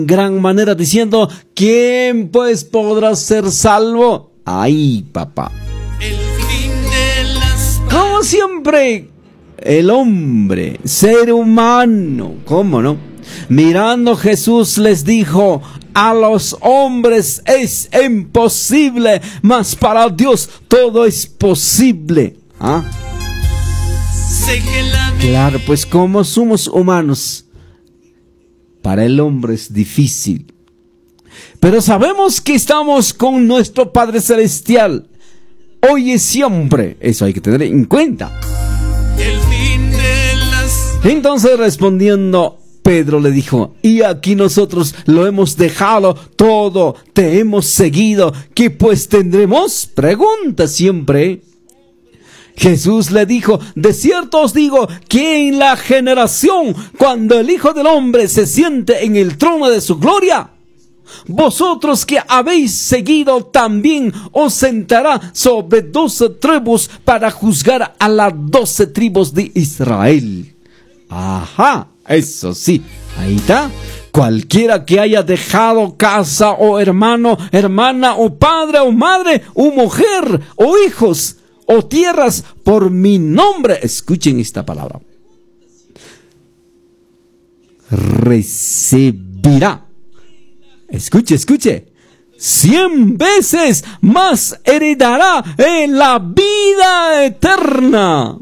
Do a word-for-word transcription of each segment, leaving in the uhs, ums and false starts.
gran manera diciendo, ¿quién pues podrá ser salvo? Ay, papá. El fin de las... Como siempre, el hombre, ser humano, ¿cómo no? Mirando Jesús les dijo, a los hombres es imposible, mas para Dios todo es posible. ¿Ah? Sé que la... Claro, pues como somos humanos, para el hombre es difícil. Pero sabemos que estamos con nuestro Padre Celestial. Hoy y siempre. Eso hay que tener en cuenta. El fin de las... Entonces respondiendo, Pedro le dijo, y aquí nosotros lo hemos dejado todo, te hemos seguido, ¿qué pues tendremos? Pregunta siempre. Jesús le dijo, de cierto os digo que en la generación cuando el Hijo del Hombre se siente en el trono de su gloria, vosotros que habéis seguido también os sentará sobre doce tribus para juzgar a las doce tribus de Israel. Ajá, eso sí, ahí está. Cualquiera que haya dejado casa o hermano, hermana o padre o madre o mujer o hijos o tierras por mi nombre, escuchen esta palabra, recibirá, escuche, escuche, cien veces más heredará en la vida eterna.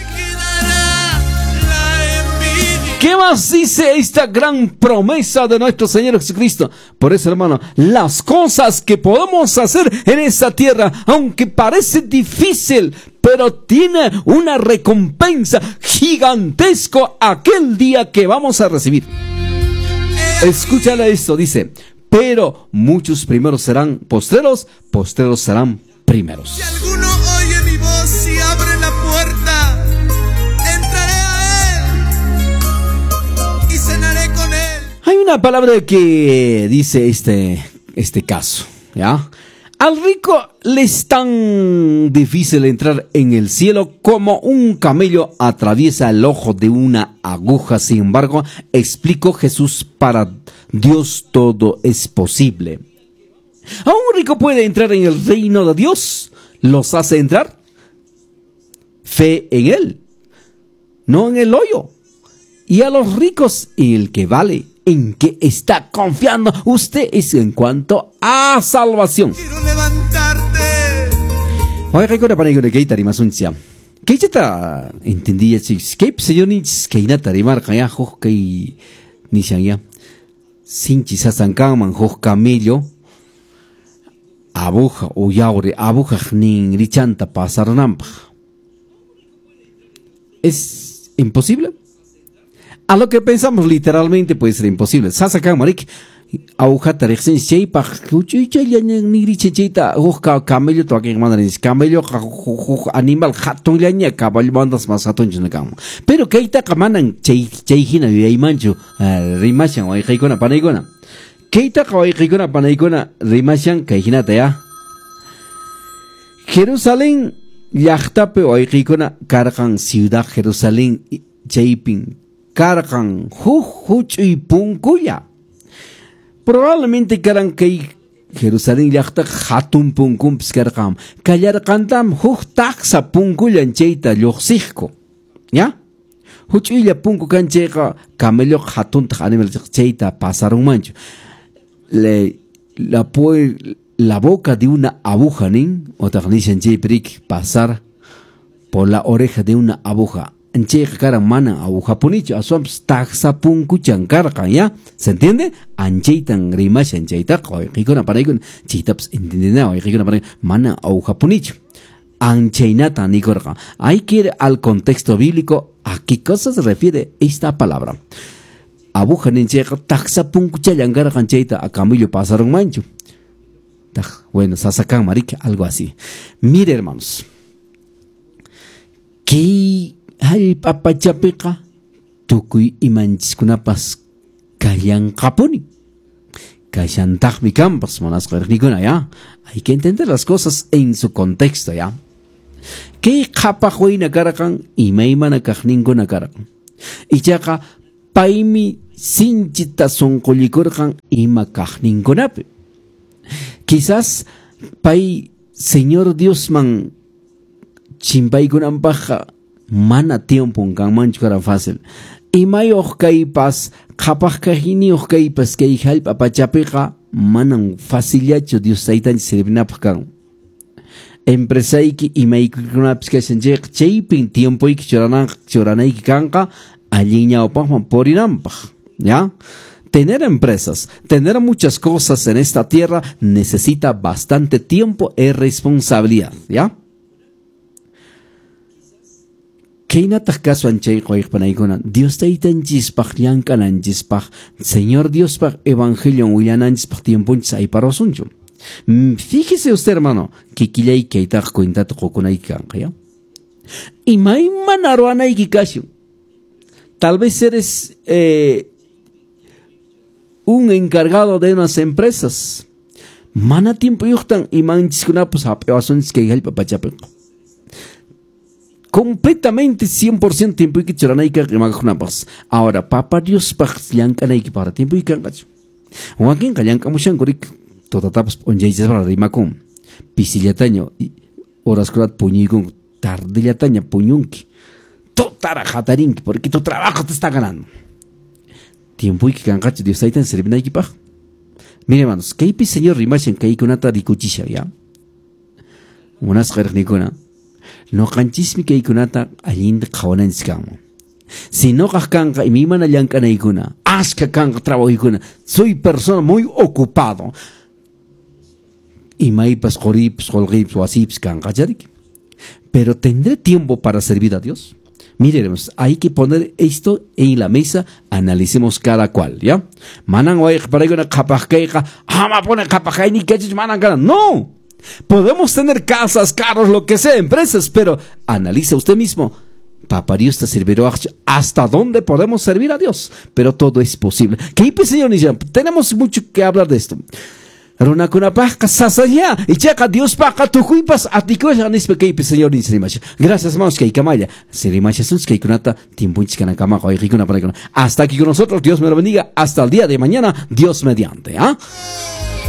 ¿Qué más dice esta gran promesa de nuestro Señor Jesucristo? Por eso, hermano, las cosas que podemos hacer en esta tierra, aunque parece difícil, pero tiene una recompensa gigantesca aquel día que vamos a recibir. Escúchale esto, dice, pero muchos primeros serán postreros, postreros serán primeros. Si alguno oye mi voz y abre la puerta, entraré a él y cenaré con él. Hay una palabra que dice este, este caso, ¿ya? Al rico le es tan difícil entrar en el cielo como un camello atraviesa el ojo de una aguja. Sin embargo, explicó Jesús, para Dios todo es posible. ¿A un rico puede entrar en el reino de Dios? ¿Los hace entrar? Fe en Él, no en el hoyo. Y a los ricos, el que vale, en que está confiando usted es en cuanto a salvación. Quiero levantarte. Oye, recuerda para que hay tarimas un cia. ¿Qué ya está entendía chicos? ¿Qué se yo ni que ina tarimar kaya jo que ni ya sin chisa sankan man jo camello abuja o yaure abuja ni richanta pasar nampa. ¿Es imposible? A lo que pensamos literalmente puede ser imposible. Sasa kan marik aguja tarixin chei pa chuchi chaya ni richeita hoja camello to aquí mandarin camello animal hatun llaña caballo bandas más hatun chinakam. Pero que ita kamanan chei chei hina y mancho rimashan o hikona panaigona. Que ita kawai hikona panaigona rimashan que hina ya. Jerusalén yachtape o hikona cargan ciudad Jerusalén cheipin cargan jujuch y punkuya. Probablemente karan que Jerusalén yachta hatun punkum piscargam. Callar cantam huj taxa punkuyan cheita yoxijko. ¿Ya? Huchilla punku cancheca camello hatun animal cheita pasaron mancho. Le la pue la boca de una aguja nin o tagnishan cheipric pasar por la oreja de una aguja. Ancheca cara mana aguja punicho aswams taxa punku chancarca, ¿ya? ¿Se entiende? Ancheitan rimash ancheita qoy qikuna paraykun chitaps entendena oy qikuna paray mana aguja punicho. Ancheinata nicorca. Hay que ir al contexto bíblico. ¿A qué cosa se refiere esta palabra? Aguja nincheca taxa punku chayangar ancheita a camillo pasaron mancho. Bueno, sasacan marica, algo así. Mire, hermanos, que hay papachapeca tukuy imanchikunapas kayan kapuni kayantaj mi campas monas nikuna, ya. Hay que entender las cosas en su contexto, ya. Que kapajuina karakan y meimana kajninguna karakan. Y chaka paimi sinchita sonqullikurqan ima kaqninkunapi. Quizás pay Señor Diosman chimpaykunanpaqqa mana tiempun kanmanchu karan fácil. Imayuq kaypas qhapaq kaqiniyuq kaypas kay hallp'a pachapiqa manan fácillachu Dios taytanchik sirvinapaq kan. Empresayki imaykunapis kashanchayqa chaypin tiempoyki churanayki kanqa allin ñawpaqman purinanpaq, ¿ya? Tener empresas, tener muchas cosas en esta tierra necesita bastante tiempo y responsabilidad, ¿ya? Kaynataq caso anchay qoyqpanaykuna Dios taytanchispaq llankananchispaq Señor Diospaq evangelio willananchispaq tiempunchis ayparosunchu. Fíjese usted, hermano, que quillay kaytaq cuentata qokunayki kanqa, ¿ya? Imayman ruwanayki kashun. Tal vez eres eh, un encargado de unas empresas. Mana tiempo yuqtan imanchiskunapus hap'iwasunchis kay hallp'a pachapiqa. Completamente cien por ciento tiempo y que choranayka rimakaqkunapas. Ahora, Papa Dios paq llankanayki para tiempo y kanqachu. Wakinqa llankamushankurik totatapas onjaychas para rimakun. Pisillataño horaskunata puñuykun tardillataña puñunki. Totara jatarinki porque tu trabajo te está ganando. Tiempo y que kanqachu Dios taytan servinaykipaq. Mire, hermanos, kaypi Señor rimashan kaykunata rikuchisha, ¿ya? Unas qariqnikuna no qanchismi kaykunata allinta qawananchis kanman. Si no kanqa imimana llank'anaykuna, ashka kanqa trabajaykuna, soy persona muy ocupado. Imaypas qoripas, qolqipis, wasipis kanqa charik. Pero ¿tendré tiempo para servir a Dios? Miremos, hay que poner esto en la mesa, analicemos cada cual, ¿ya? Manan wayq paraykuna qhapaqkayqa, ama pone qhapaqayni kachich manan kana. No. Podemos tener casas, carros, lo que sea, empresas, pero analice usted mismo. Papa Dios te servirá hasta dónde podemos servir a Dios, pero todo es posible. ¿Qué Señor? Tenemos mucho que hablar de esto. Runakunapaqqa sasalla y checa Dios paqa tukuypas atikush nispe kaypi Señor ni serimacha. Gracias, hermanos, que kamaya. Serimacha suns que kunata timpunchis kanakama qoyqikuna para. Hasta aquí con nosotros. Dios me lo bendiga. Hasta el día de mañana. Dios mediante, ¿ah? ¿eh?